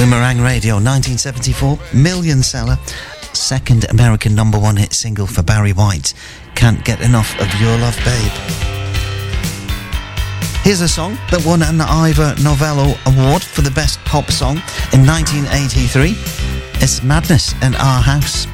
Boomerang Radio, 1974, million seller, second American number one hit single for Barry White. Can't get enough of your love, babe. Here's a song that won an Ivor Novello Award for the best pop song in 1983. It's Madness in Our House.